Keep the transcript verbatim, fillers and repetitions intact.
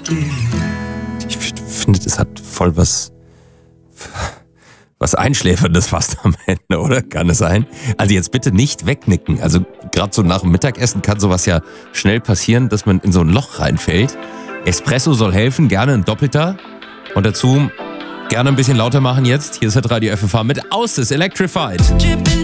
Ich finde, das hat voll was, was Einschläferndes fast am Ende, oder? Kann es sein? Also jetzt bitte nicht wegnicken. Also gerade so nach dem Mittagessen kann sowas ja schnell passieren, dass man in so ein Loch reinfällt. Espresso soll helfen, gerne ein doppelter. Und dazu gerne ein bisschen lauter machen jetzt. Hier ist das Radio F F H mit Aus, ist Electrified.